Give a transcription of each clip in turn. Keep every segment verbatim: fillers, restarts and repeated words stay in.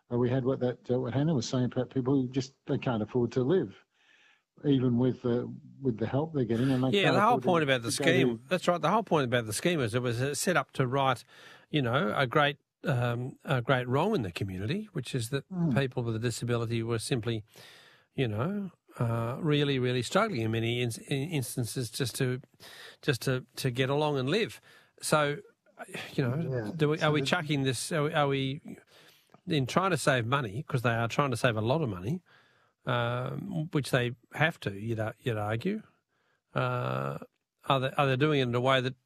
Uh, we had what that uh, what Hannah was saying about people who just they can't afford to live, even with uh, with the help they're getting. And they yeah, can't the whole afford point to, about the to scheme, to, that's right, the whole point about the scheme is it was uh, set up to right, you know, a great um, a great wrong in the community, which is that mm. people with a disability were simply, you know, uh, really, really struggling in many in, in instances just to just to, to get along and live. So, you know, yeah. do we, so are we the, chucking this, are we, are we, in trying to save money, because they are trying to save a lot of money, um, which they have to, you'd, you'd argue, uh, are, they, are they doing it in a way that,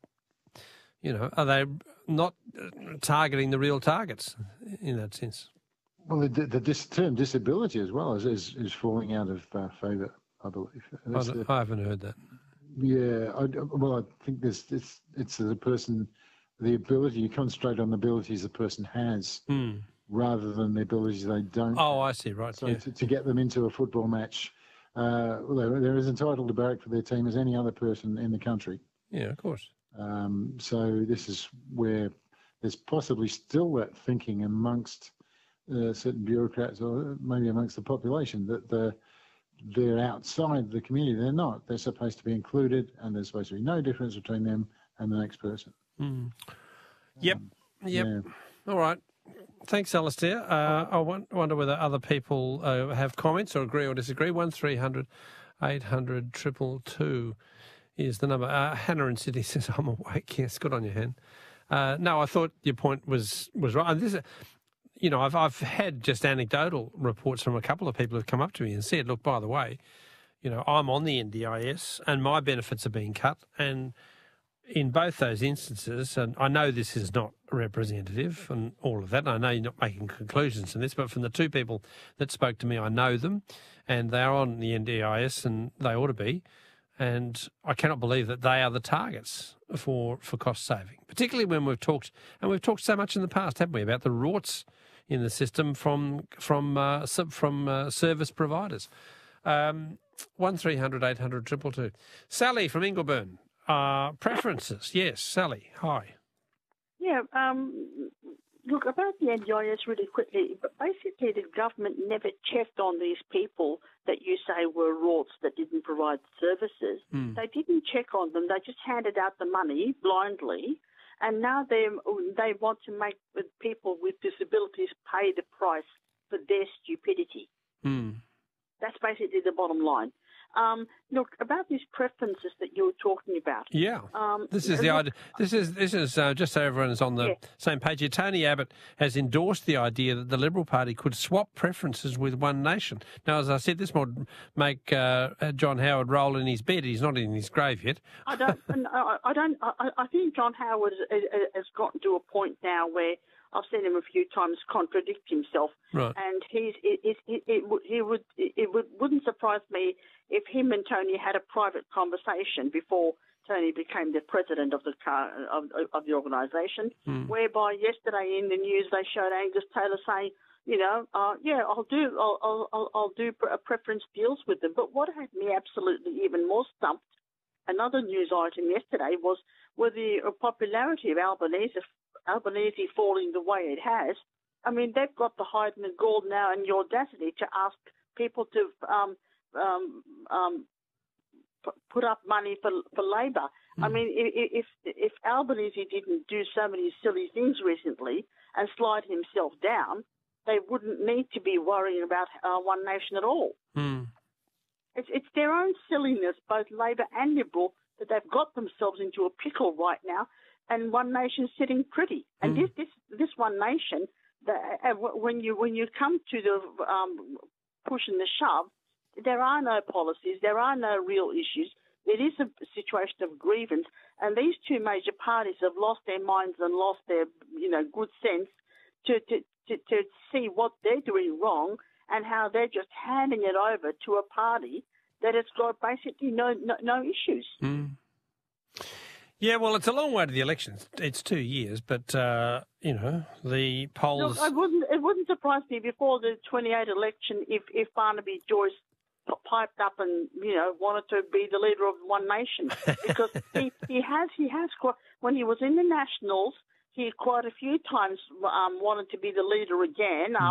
you know, are they not targeting the real targets in that sense? Well, the, the dis, term disability as well is is, is falling out of uh, favour, I believe. I, the, I haven't heard that. Yeah, I, well, I think this it's it's the person, the ability you concentrate on the abilities the person has Mm. rather than the abilities they don't. Oh, have. I see. Right. So Yeah. to, to get them into a football match, uh, well, they're, they're as entitled to barrack for their team as any other person in the country. Yeah, of course. Um, so this is where there's possibly still that thinking amongst uh, certain bureaucrats or maybe amongst the population that the they're outside the community. They're not. They're supposed to be included, and there's supposed to be no difference between them and the next person. Mm. Yep. Um, yep. Yeah. All right. Thanks, Alistair. Uh, I wonder whether other people uh, have comments or agree or disagree. One three hundred eight hundred two two two is the number. Uh, Hannah in Sydney says, I'm awake. Yes, good on you, Han. Uh, no, I thought your point was, was right. And this, you know, I've I've had just anecdotal reports from a couple of people who've come up to me and said, look, by the way, you know, I'm on the N D I S and my benefits are being cut. And in both those instances, and I know this is not representative and all of that, and I know you're not making conclusions from this, but from the two people that spoke to me, I know them, and they're on the N D I S, and they ought to be, and I cannot believe that they are the targets for, for cost saving, particularly when we've talked, and we've talked so much in the past, haven't we, about the rorts in the system from from uh, from uh, service providers. Um, one three hundred eight hundred two two two. Sally from Ingleburn. Uh, preferences, yes, Sally. Hi. Yeah. Um, look, about the N D I S really quickly. But basically, the government never checked on these people that you say were rorts that didn't provide services. Mm. They didn't check on them. They just handed out the money blindly. And now they they want to make people with disabilities pay the price for their stupidity. Mm. That's basically the bottom line. Um, look, about these preferences that you were talking about. Yeah, um, this is the look, idea. This is this is uh, just so everyone is on the yeah. same page here. Tony Abbott has endorsed the idea that the Liberal Party could swap preferences with One Nation. Now, as I said, this would make uh, John Howard roll in his bed. He's not in his grave yet. I don't. I, I don't. I, I think John Howard has, has gotten to a point now where I've seen him a few times contradict himself, right. and he's it, it, it, it, would, he would it would, wouldn't surprise me if him and Tony had a private conversation before Tony became the president of the of, of the organisation, mm. whereby yesterday in the news they showed Angus Taylor saying, you know, uh, yeah, I'll do I'll, I'll I'll do preference deals with them. But what had me absolutely even more stumped, another news item yesterday was with the popularity of Albanese. Albanese falling the way it has, I mean, they've got the hide and the gall now and the audacity to ask people to um, um, um, p- put up money for for Labor. Mm. I mean, if if Albanese didn't do so many silly things recently and slide himself down, they wouldn't need to be worrying about uh, One Nation at all. Mm. It's it's their own silliness, both Labor and Liberal, that they've got themselves into a pickle right now. And One Nation sitting pretty, and mm. this this this One Nation, the, uh, when you when you come to the um, push and the shove, there are no policies, there are no real issues. It is a situation of grievance, and these two major parties have lost their minds and lost their you know good sense to to to, to see what they're doing wrong and how they're just handing it over to a party that has got basically no no, no issues. Mm. Yeah, well, it's a long way to the elections. It's two years, but uh, you know the polls. Look, I wouldn't. It wouldn't surprise me before the twenty-eight election if if Barnaby Joyce piped up and you know wanted to be the leader of One Nation, because he, he has he has quite, when he was in the Nationals, he quite a few times um, wanted to be the leader again.